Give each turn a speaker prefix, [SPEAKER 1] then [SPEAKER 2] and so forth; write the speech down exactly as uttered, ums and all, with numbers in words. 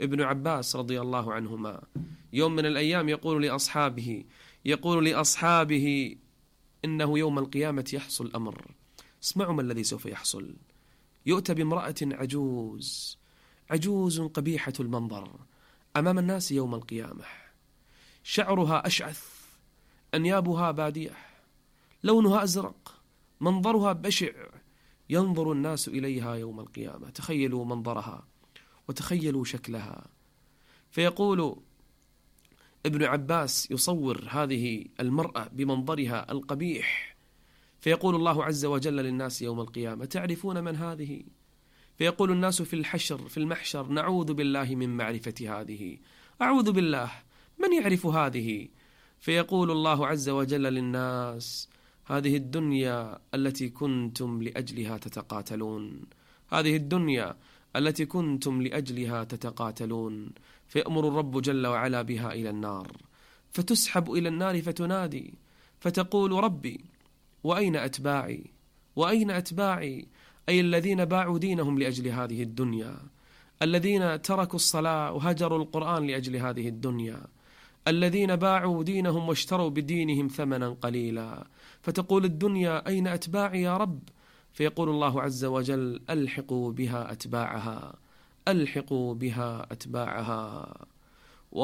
[SPEAKER 1] ابن عباس رضي الله عنهما يوم من الأيام يقول لأصحابه يقول لأصحابه إنه يوم القيامة يحصل أمر، اسمعوا ما الذي سوف يحصل. يؤتى بامرأة عجوز عجوز قبيحة المنظر أمام الناس يوم القيامة، شعرها أشعث، أنيابها بادية، لونها أزرق، منظرها بشع، ينظر الناس إليها يوم القيامة. تخيلوا منظرها وتخيلوا شكلها. فيقول ابن عباس يصور هذه المرأة بمنظرها القبيح، فيقول الله عز وجل للناس يوم القيامة: تعرفون من هذه؟ فيقول الناس في الحشر في المحشر: نعوذ بالله من معرفة هذه، أعوذ بالله، من يعرف هذه؟ فيقول الله عز وجل للناس: هذه الدنيا التي كنتم لأجلها تتقاتلون، هذه الدنيا التي كنتم لأجلها تتقاتلون. فيأمر الرب جل وعلا بها إلى النار، فتسحب إلى النار فتنادي فتقول: ربي وأين أتباعي؟ وأين أتباعي؟ أي الذين باعوا دينهم لأجل هذه الدنيا، الذين تركوا الصلاة وهجروا القرآن لأجل هذه الدنيا، الذين باعوا دينهم واشتروا بدينهم ثمنا قليلا. فتقول الدنيا: أين أتباعي يا رب؟ فيقول الله عز وجل: ألحقوا بها أتباعها، ألحقوا بها أتباعها.